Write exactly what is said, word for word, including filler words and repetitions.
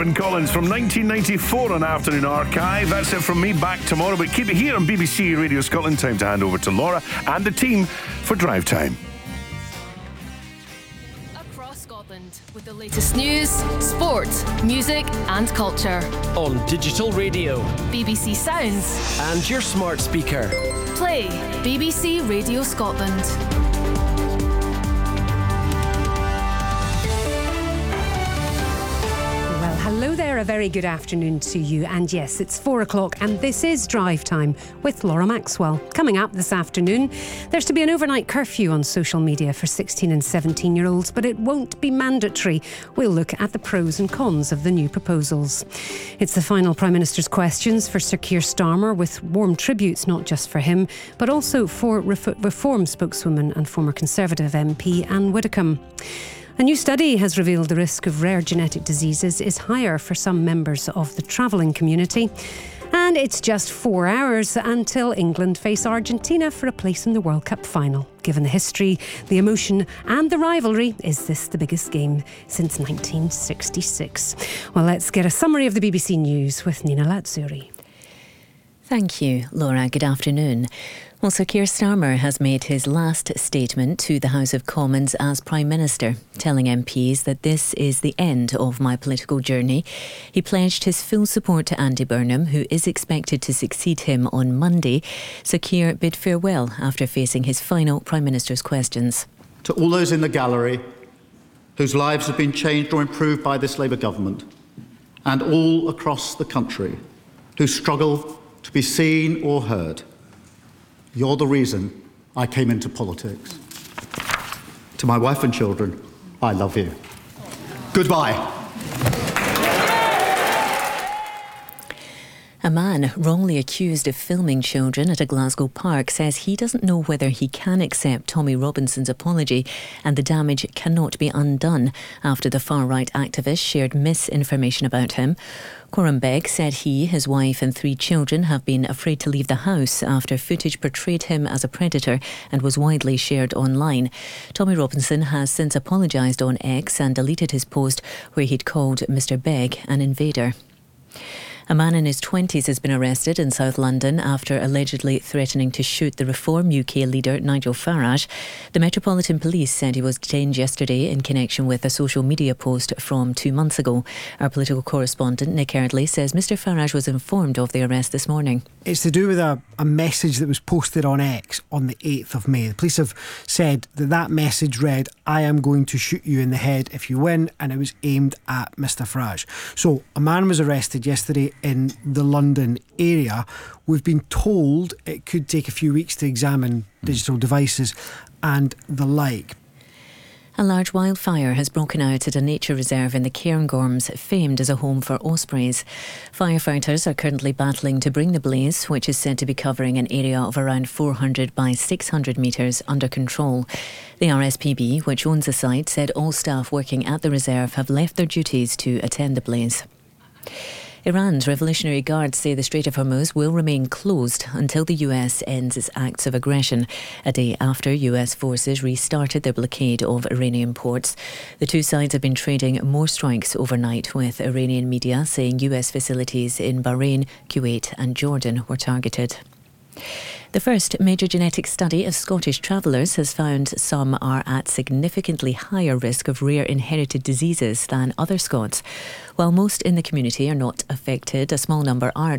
Edmund Collins from nineteen ninety-four on Afternoon Archive. That's it from me, back tomorrow, but keep it here on B B C Radio Scotland. Time to hand over to Laura and the team for Drive Time. Across Scotland, with the latest news, sport, music and culture. On digital radio, B B C Sounds and your smart speaker. Play B B C Radio Scotland. Hello there, a very good afternoon to you. And yes, it's four o'clock and this is Drive Time with Laura Maxwell. Coming up this afternoon, there's to be an overnight curfew on social media for sixteen and seventeen year olds, but it won't be mandatory. We'll look at the pros and cons of the new proposals. It's the final Prime Minister's questions for Sir Keir Starmer, with warm tributes not just for him, but also for Reform spokeswoman and former Conservative M P Anne Widdecombe. A new study has revealed the risk of rare genetic diseases is higher for some members of the travelling community. And it's just four hours until England face Argentina for a place in the World Cup final. Given the history, the emotion and the rivalry, is this the biggest game since nineteen sixty-six? Well, let's get a summary of the B B C News with Nina Lazzuri. Thank you, Laura. Good afternoon. Well, Sir Keir Starmer has made his last statement to the House of Commons as Prime Minister, telling M Ps that this is the end of my political journey. He pledged his full support to Andy Burnham, who is expected to succeed him on Monday. Sir Keir bid farewell after facing his final Prime Minister's questions. To all those in the gallery whose lives have been changed or improved by this Labour government, and all across the country who struggle to be seen or heard, you're the reason I came into politics. To my wife and children, I love you. Goodbye. A man wrongly accused of filming children at a Glasgow park says he doesn't know whether he can accept Tommy Robinson's apology, and the damage cannot be undone after the far-right activist shared misinformation about him. Coram Begg said he, his wife and three children have been afraid to leave the house after footage portrayed him as a predator and was widely shared online. Tommy Robinson has since apologised on X and deleted his post where he'd called Mister Begg an invader. A man in his twenties has been arrested in South London after allegedly threatening to shoot the Reform U K leader Nigel Farage. The Metropolitan Police said he was detained yesterday in connection with a social media post from two months ago. Our political correspondent Nick Eardley says Mister Farage was informed of the arrest this morning. It's to do with a, a message that was posted on X on the eighth of May. The police have said that that message read, "I am going to shoot you in the head if you win," and it was aimed at Mister Farage. So a man was arrested yesterday in the London area. We've been told it could take a few weeks to examine digital devices and the like. A large wildfire has broken out at a nature reserve in the Cairngorms, famed as a home for ospreys. Firefighters are currently battling to bring the blaze, which is said to be covering an area of around four hundred by six hundred metres, under control. The R S P B, which owns the site, said all staff working at the reserve have left their duties to attend the blaze. Iran's Revolutionary Guards say the Strait of Hormuz will remain closed until the U S ends its acts of aggression, a day after U S forces restarted their blockade of Iranian ports. The two sides have been trading more strikes overnight, with Iranian media saying U S facilities in Bahrain, Kuwait and Jordan were targeted. The first major genetic study of Scottish travellers has found some are at significantly higher risk of rare inherited diseases than other Scots. While most in the community are not affected, a small number are at